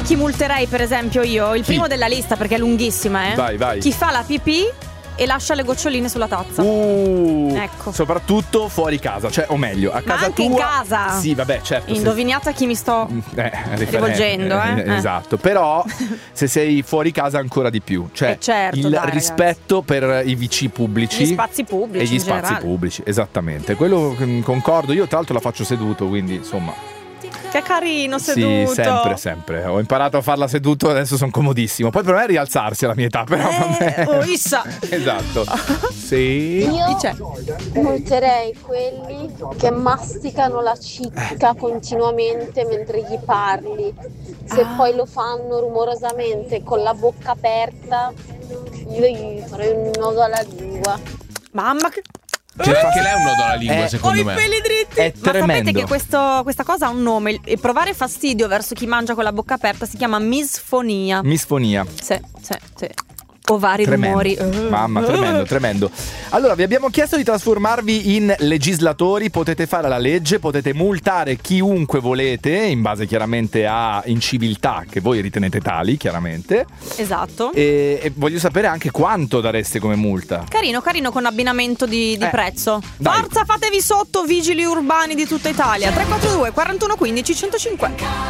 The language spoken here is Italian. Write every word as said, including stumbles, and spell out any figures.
chi multerei per esempio io? Il primo Chi? della lista, perché è lunghissima, eh. Vai, vai. Chi fa la pipì e lascia le goccioline sulla tazza. Uh, Ecco. Soprattutto fuori casa, cioè, o meglio, a Ma casa anche tua. in casa. Sì, vabbè, certo. se- Indovinate a chi mi sto Eh, rivolgendo, eh? eh, Esatto, però se sei fuori casa ancora di più, cioè Eh, certo, il dai, rispetto per i V C pubblici, Gli spazi pubblici e gli in spazi generale. pubblici, esattamente. Quello mm, concordo, io tra l'altro la faccio seduto, quindi insomma. Che carino seduto. Sì, sempre, sempre. Ho imparato a farla seduto, adesso sono comodissimo. Poi il problema è rialzarsi alla mia età, però Eh, vabbè. oh, issa. Esatto. Sì. Chi c'è? Io multerei quelli che masticano la cicca continuamente mentre gli parli. Se Ah. poi lo fanno rumorosamente con la bocca aperta, io gli farei un nodo alla lingua. Mamma che... C'è anche lei un nodo alla lingua, Eh, secondo Ho me. i peli dritti. È Ma sapete tremendo. che questo- questa cosa ha un nome? Il- il provare fastidio verso chi mangia con la bocca aperta si chiama misfonia. Misfonia. Sì, sì, sì. O vari Tremendo. rumori. Uh. Mamma, tremendo, tremendo. Allora, vi abbiamo chiesto di trasformarvi in legislatori. Potete fare la legge, potete multare chiunque volete, in base chiaramente a inciviltà che voi ritenete tali, chiaramente. Esatto. E, e voglio sapere anche quanto dareste come multa. Carino, carino con abbinamento di, di Eh, prezzo. dai. Forza, fatevi sotto, vigili urbani di tutta Italia. tre quattro due quarantuno quindici centocinque.